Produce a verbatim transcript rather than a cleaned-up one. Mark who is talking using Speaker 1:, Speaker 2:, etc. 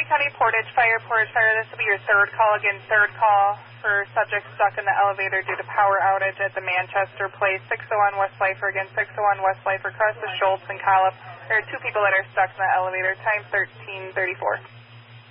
Speaker 1: County Portage Fire, Portage Fire. This will be your third call. Again, third call for subjects stuck in the elevator due to power outage at the Manchester Place, six oh one West Lifer. Again, six oh one West Lifer, across the Schultz and Collop. There are two people that are stuck in the elevator. Time thirteen thirty-four.